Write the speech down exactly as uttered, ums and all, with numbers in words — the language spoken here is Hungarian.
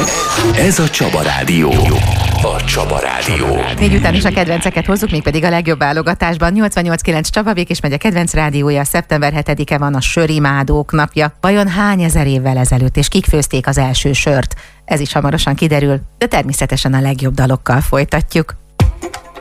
Ez a Csaba Rádió. A Csaba Rádió. Négy után is a kedvenceket hozzuk, mégpedig a legjobb válogatásban. nyolcvannyolc kilenc Csaba Békés megye kedvenc rádiója. Szeptember hetedike van, a sörimádók napja. Vajon hány ezer évvel ezelőtt, és kik főzték az első sört? Ez is hamarosan kiderül, de természetesen a legjobb dalokkal folytatjuk.